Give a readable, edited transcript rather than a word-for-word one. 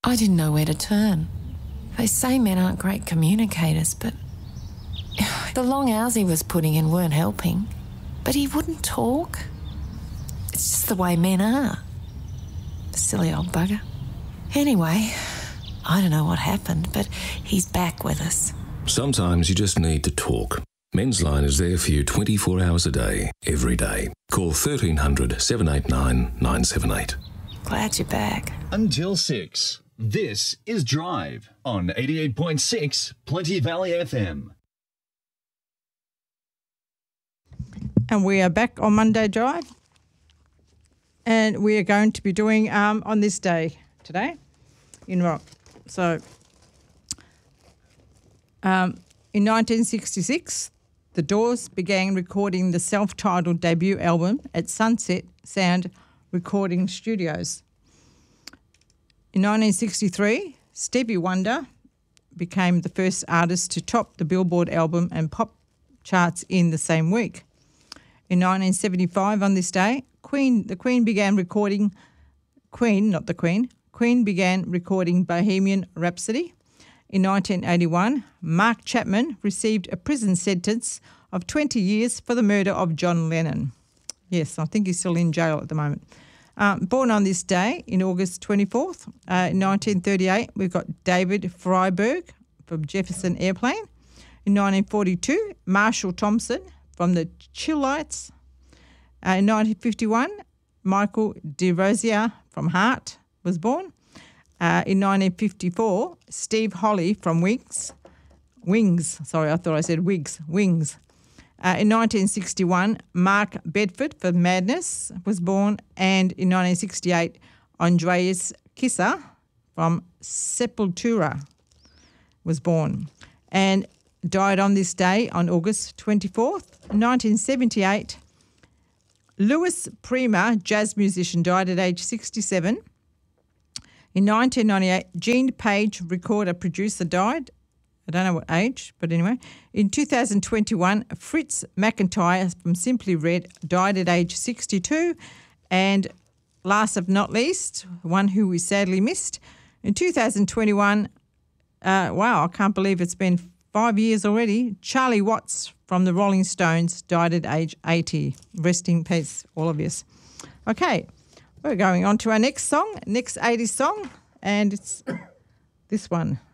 I didn't know where to turn. They say men aren't great communicators, but the long hours he was putting in weren't helping. But he wouldn't talk. It's just the way men are. Silly old bugger. Anyway, I don't know what happened, but he's back with us. Sometimes you just need to talk. Men's Line is there for you 24 hours a day, every day. Call 1300 789 978. Glad you're back. Until 6. This is Drive on 88.6 Plenty Valley FM. And we are back on Monday Drive. And we are going to be doing on this day today in rock. So in 1966, The Doors began recording the self-titled debut album at Sunset Sound Recording Studios. In 1963, Stevie Wonder became the first artist to top the Billboard album and pop charts in the same week. In 1975, on this day, Queen began recording Bohemian Rhapsody. In 1981, Mark Chapman received a prison sentence of 20 years for the murder of John Lennon. Yes, I think he's still in jail at the moment. Born on this day, in August 24th, in 1938, we've got David Freiberg from Jefferson Airplane. In 1942, Marshall Thompson from the Chillites. In 1951, Michael DeRosier from Heart was born. In 1954, Steve Holly from Wings. In 1961, Mark Bedford from Madness was born. And in 1968, Andreas Kisser from Sepultura was born. And died on this day on August 24th, 1978. Louis Prima, jazz musician, died at age 67. In 1998, Gene Page, recorder producer, died. I don't know what age, but anyway. In 2021, Fritz McIntyre from Simply Red died at age 62. And last but not least, one who we sadly missed, in 2021, wow, I can't believe it's been 5 years already, Charlie Watts from the Rolling Stones died at age 80. Rest in peace, all of you. Okay, we're going on to our next song, next 80s song, and it's this one.